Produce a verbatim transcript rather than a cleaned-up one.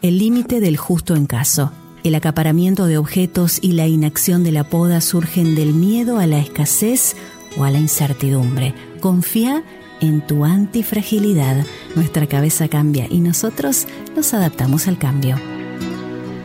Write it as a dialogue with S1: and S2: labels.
S1: el límite del justo en caso. El acaparamiento de objetos y la inacción de la poda surgen del miedo a la escasez o a la incertidumbre. Confía en tu antifragilidad. Nuestra cabeza cambia y nosotros nos adaptamos al cambio.